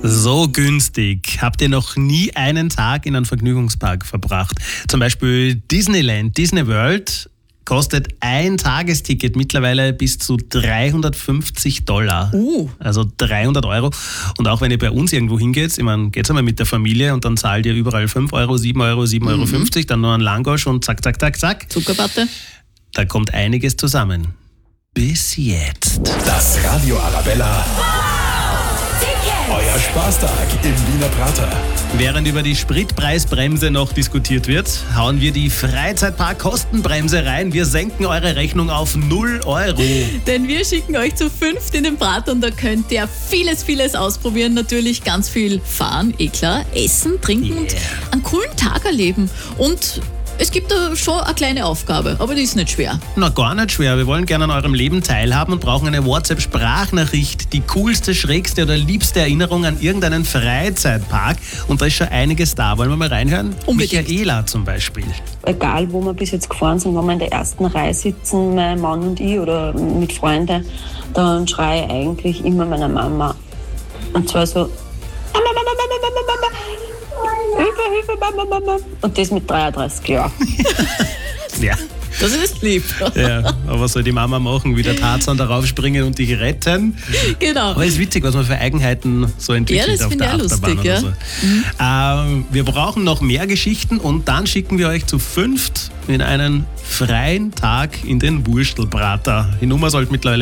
So günstig. Habt ihr noch nie einen Tag in einem Vergnügungspark verbracht? Zum Beispiel Disneyland, Disney World kostet ein Tagesticket mittlerweile bis zu $350. Also 300 Euro. Und auch wenn ihr bei uns irgendwo hingeht, ich meine, geht's einmal mit der Familie und dann zahlt ihr überall 5 Euro, 7 Euro, 7,50 Euro, dann noch ein Langosch und zack, zack, zack, zack. Zuckerwatte. Da kommt einiges zusammen. Bis jetzt. Das Radio Arabella. Euer Spaßtag im Wiener Prater. Während über die Spritpreisbremse noch diskutiert wird, hauen wir die Freizeitpark-Kostenbremse rein. Wir senken eure Rechnung auf 0 Euro. Denn wir schicken euch zu 5 in den Prater und da könnt ihr vieles ausprobieren. Natürlich ganz viel fahren, klar, essen, trinken und einen coolen Tag erleben. Und es gibt da schon eine kleine Aufgabe, aber die ist nicht schwer. Na, gar nicht schwer. Wir wollen gerne an eurem Leben teilhaben und brauchen eine WhatsApp-Sprachnachricht. Die coolste, schrägste oder liebste Erinnerung an irgendeinen Freizeitpark. Und da ist schon einiges da. Wollen wir mal reinhören? Unbedingt. Michaela zum Beispiel. Egal, wo wir bis jetzt gefahren sind, wenn wir in der ersten Reihe sitzen, mein Mann und ich oder mit Freunden, dann schreie ich eigentlich immer meiner Mama. Und zwar so, Mama, Mama, Mama, Mama, Mama. Hilfe, Hilfe, Mama, Mama. Und das mit 33 Jahren. Ja. Das ist lieb. Ja, aber was soll die Mama machen? Wieder Tarzan darauf springen und dich retten? Genau. Aber es ist witzig, was man für Eigenheiten so entwickelt Ja, das auf finde der ich auch Achterbahn lustig, oder so. Wir brauchen noch mehr Geschichten und dann schicken wir euch zu 5 in einen freien Tag in den Wurstelprater. Die Nummer sollte mittlerweile